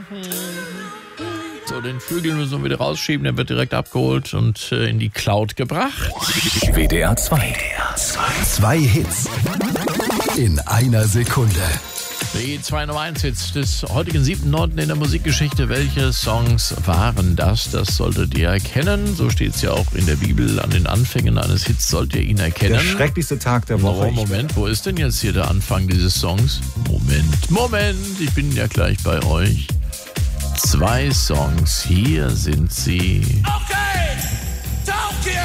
So, den Flügel müssen wir wieder rausschieben, der wird direkt abgeholt und in die Cloud gebracht. WDR 2. 2 Hits in einer Sekunde. Die 2 Nummer 1 Hits des heutigen 7.9. in der Musikgeschichte. Welche Songs waren das? Das solltet ihr erkennen. So steht es ja auch in der Bibel. An den Anfängen eines Hits sollt ihr ihn erkennen. Der schrecklichste Tag der Woche. Moment, wo ist denn jetzt hier der Anfang dieses Songs? Moment, ich bin ja gleich bei euch. 2 Songs, hier sind sie. Okay, Tokyo!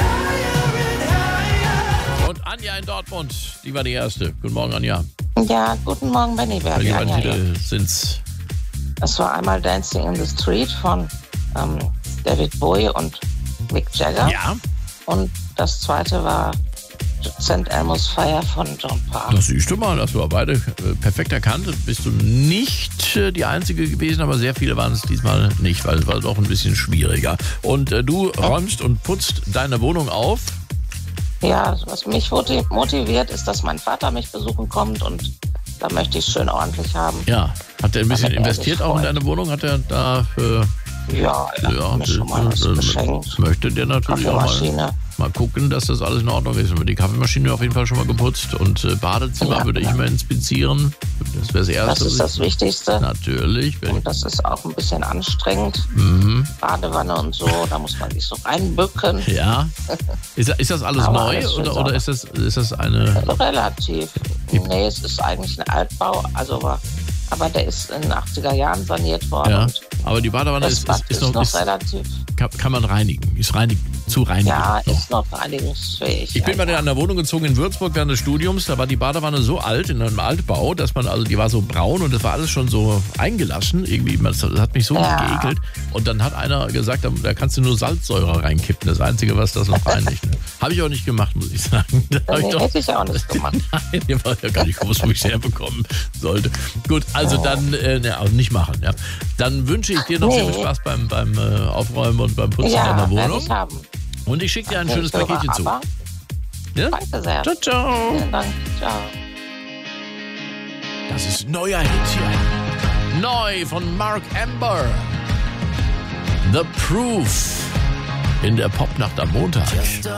Und Anja in Dortmund, die war die erste. Guten Morgen, Anja. Ja, guten Morgen, Benny. Welche beiden Titel sind's? Es war einmal Dancing in the Street von David Bowie und Mick Jagger. Ja. Und das zweite war St. Elmo's Fire von John Parr. Das siehst du mal, das war beide perfekt erkannt. Bist du nicht die Einzige gewesen, aber sehr viele waren es diesmal nicht, weil es war doch ein bisschen schwieriger. Und du räumst und putzt deine Wohnung auf. Ja, was mich motiviert, ist, dass mein Vater mich besuchen kommt und da möchte ich es schön ordentlich haben. Ja, hat er ein bisschen Damit er investiert sich auch in freut. deine Wohnung? Hat er da... Ja, er hat mir schon mal was geschenkt. Möchte der natürlich auch Kaffeemaschine. mal gucken, dass das alles in Ordnung ist. Die Kaffeemaschine auf jeden Fall schon mal geputzt und Badezimmer Ja, würde ich mal inspizieren. Das wäre das Erste. Das ist das Wichtigste. Natürlich. Und das ist auch ein bisschen anstrengend. Badewanne und so, da muss man sich so reinbücken. Ja. Ist das alles Aber neu alles schön oder ist das eine... Relativ. Nee, es ist eigentlich ein Altbau, aber der ist in den 80er Jahren saniert worden. Ja, Und aber die Badewanne das Bad ist noch relativ. kann man reinigen. Ist zu reinigen. Ja, noch. ist noch reinigungsfähig. Ich bin mal in einer Wohnung gezogen in Würzburg während des Studiums. Da war die Badewanne so alt, in einem Altbau, dass die war so braun und das war alles schon so eingelassen. Irgendwie, das hat mich so geekelt. Und dann hat einer gesagt, da kannst du nur Salzsäure reinkippen. Das Einzige, was das noch reinigt. Habe ich auch nicht gemacht, muss ich sagen. Hätte ich auch nicht gemacht. Nein, ich war ja gar nicht gewusst, wo ich es herbekommen sollte. Gut, also dann also nicht machen. Ja. Dann wünsche ich dir noch sehr viel Spaß beim Aufräumen und beim Putzen deiner Ja, werde Wohnung. ich haben. Und ich schicke dir ein schönes Ich höre Paketchen zu. aber. Ja? Danke sehr. Ciao, ciao. Vielen Dank. Ciao. Das ist ein neuer Hit hier. Neu von Mark Amber. The Proof. In der Popnacht am Montag.